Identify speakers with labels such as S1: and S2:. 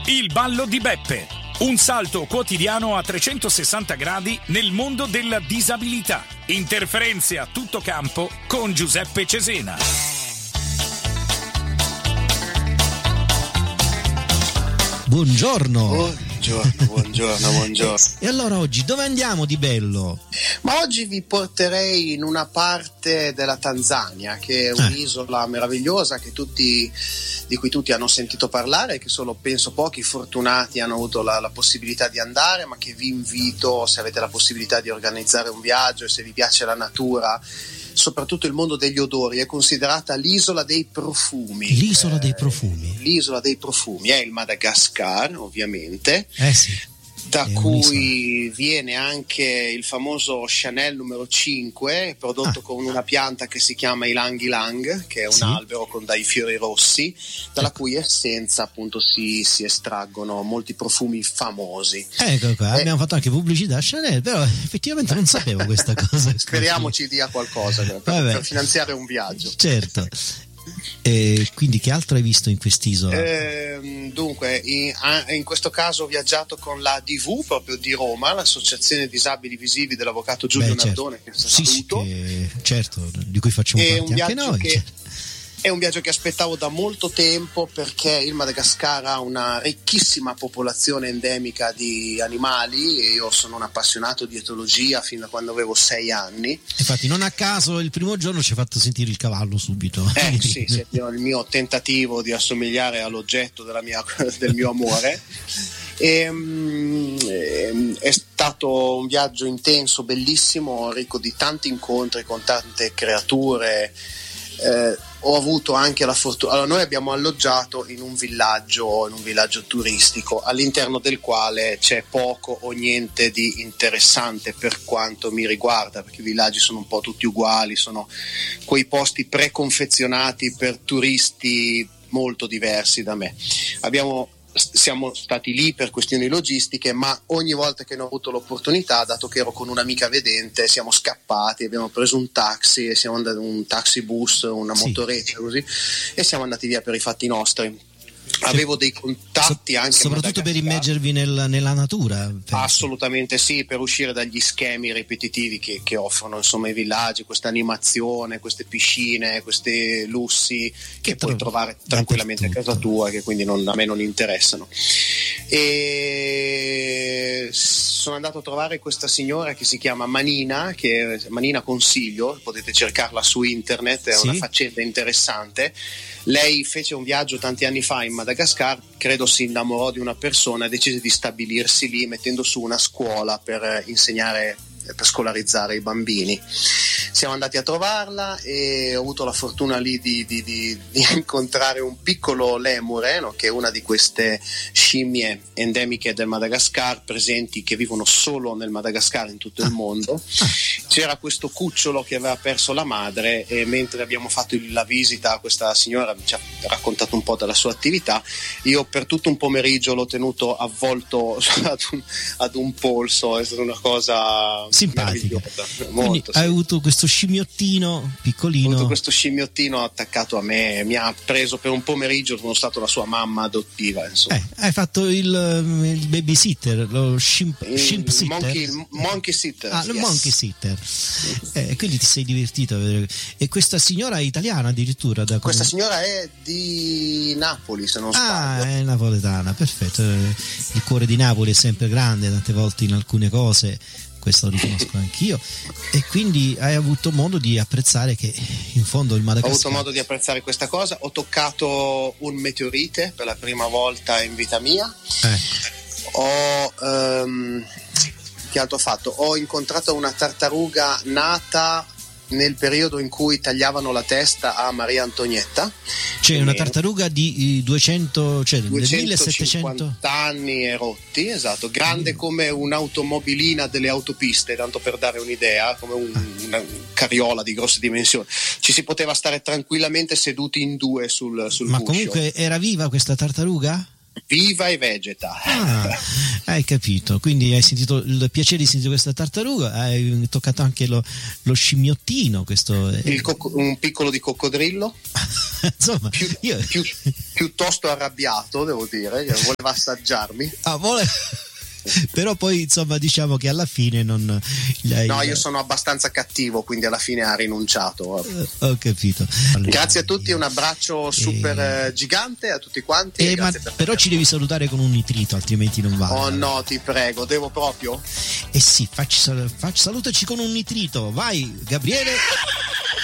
S1: Il ballo di Beppe. Un salto quotidiano a 360 gradi nel mondo della disabilità. Interferenze a tutto campo con Giuseppe Cesena.
S2: Buongiorno.
S3: Buongiorno.
S2: E allora oggi dove andiamo di bello?
S3: Ma oggi vi porterei in una parte della Tanzania, che è un'isola meravigliosa di cui tutti hanno sentito parlare, che solo penso pochi fortunati hanno avuto la possibilità di andare, ma che vi invito, se avete la possibilità di organizzare un viaggio e se vi piace la natura, soprattutto il mondo degli odori. È considerata l'isola dei profumi.
S2: L'isola dei profumi.
S3: L'isola dei profumi è il Madagascar, ovviamente.
S2: Sì.
S3: Da cui viene anche il famoso Chanel numero 5, prodotto con una pianta che si chiama Ylang Ylang, che è un albero con dai fiori rossi, dalla cui essenza appunto si estraggono molti profumi famosi.
S2: Ecco qua, abbiamo fatto anche pubblicità a Chanel, però effettivamente non sapevo questa cosa.
S3: Speriamo ci dia qualcosa per finanziare un viaggio.
S2: Certo. Quindi che altro hai visto in quest'isola?
S3: Dunque in questo caso ho viaggiato con la ADV proprio di Roma, l'Associazione Disabili Visivi dell'avvocato Giulio Nardone, che saluto.
S2: Certo, di cui facciamo parte anche noi.
S3: È un viaggio che aspettavo da molto tempo, perché il Madagascar ha una ricchissima popolazione endemica di animali e io sono un appassionato di etologia fin da quando avevo 6 anni. Infatti
S2: non a caso il primo giorno ci hai fatto sentire il cavallo subito.
S3: Sì, il mio tentativo di assomigliare all'oggetto del mio amore. È stato un viaggio intenso, bellissimo, ricco di tanti incontri con tante creature. Ho avuto anche la fortuna. Allora, noi abbiamo alloggiato in un villaggio turistico, all'interno del quale c'è poco o niente di interessante per quanto mi riguarda, perché i villaggi sono un po' tutti uguali, sono quei posti preconfezionati per turisti molto diversi da me. Siamo stati lì per questioni logistiche, ma ogni volta che ne ho avuto l'opportunità, dato che ero con un'amica vedente, siamo scappati, abbiamo preso un taxi, siamo andati un taxibus, una motoretta così, e siamo andati via per i fatti nostri. Avevo dei contatti anche
S2: soprattutto per immergervi nella natura. Penso.
S3: Assolutamente sì, per uscire dagli schemi ripetitivi che offrono insomma i villaggi, questa animazione, queste piscine, questi lussi che puoi trovare tranquillamente a casa tua, che quindi a me non interessano. E sono andato a trovare questa signora che si chiama Manina, che è Manina Consiglio, potete cercarla su internet, è una faccenda interessante. Lei fece un viaggio tanti anni fa in Madagascar, credo si innamorò di una persona e decise di stabilirsi lì, mettendo su una scuola per insegnare, per scolarizzare i bambini. Siamo andati a trovarla e ho avuto la fortuna lì di incontrare un piccolo lemure, no? Che è una di queste scimmie endemiche del Madagascar, presenti, che vivono solo nel Madagascar, in tutto il mondo. C'era questo cucciolo che aveva perso la madre, e mentre abbiamo fatto la visita a questa signora, ci ha raccontato un po' della sua attività. Io per tutto un pomeriggio l'ho tenuto avvolto ad un polso, è stata una cosa
S2: simpatica.
S3: Molto,
S2: hai avuto questo scimmiottino piccolino.
S3: Ho avuto questo scimmiottino attaccato a me, mi ha preso per un pomeriggio, sono stato la sua mamma adottiva, insomma.
S2: Hai fatto il babysitter, lo shimp sitter?
S3: Il monkey sitter.
S2: Il monkey sitter. Quindi ti sei divertito a vedere. E questa signora è italiana addirittura?
S3: Questa signora è di Napoli, se non sbaglio.
S2: È napoletana, perfetto. Il cuore di Napoli è sempre grande, tante volte in alcune cose. Questo lo riconosco anch'io. E quindi hai avuto modo di apprezzare che in fondo il Madagascar.
S3: Ho avuto modo di apprezzare questa cosa. Ho toccato un meteorite per la prima volta in vita mia. Che altro ho fatto? Ho incontrato una tartaruga nata nel periodo in cui tagliavano la testa a Maria Antonietta.
S2: C'è una tartaruga di 200, cioè del
S3: 1700 anni e rotti, esatto, grande come un'automobilina delle autopiste, tanto per dare un'idea, come una carriola di grosse dimensioni. Ci si poteva stare tranquillamente seduti in due sul
S2: Ma
S3: guscio.
S2: Comunque era viva questa tartaruga?
S3: Viva e vegeta.
S2: Hai capito, quindi hai sentito il piacere di sentire questa tartaruga, hai toccato anche lo scimmiottino, questo
S3: un piccolo di coccodrillo.
S2: insomma,
S3: piuttosto arrabbiato, devo dire, che voleva assaggiarmi.
S2: Però poi insomma diciamo che alla fine non
S3: io sono abbastanza cattivo, quindi alla fine ha rinunciato.
S2: Ho capito.
S3: Grazie a tutti, un abbraccio super gigante a tutti quanti.
S2: Però ci devi salutare con un nitrito, altrimenti non va.
S3: Oh no, ti prego, devo proprio?
S2: Sì, salutaci con un nitrito, vai Gabriele.